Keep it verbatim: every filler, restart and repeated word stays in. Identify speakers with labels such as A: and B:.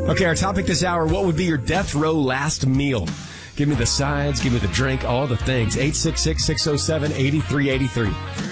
A: Okay, our topic this hour, what would be your death row last meal? Give me the sides, give me the drink, all the things. eight six six, six oh seven, eight three eight three.